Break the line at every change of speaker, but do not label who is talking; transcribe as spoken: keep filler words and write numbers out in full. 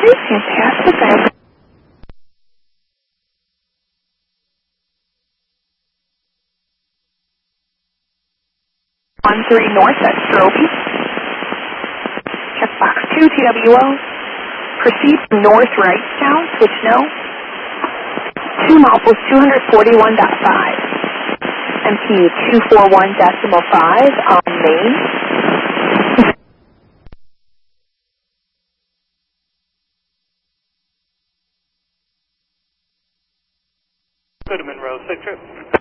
Fantastic. I one three north at Strobe. Check box two, T W O. Proceed from north right down, switch no. two miles, two forty-one point five. M T two forty-one decimal five on main.
Good, Monroe, six trip.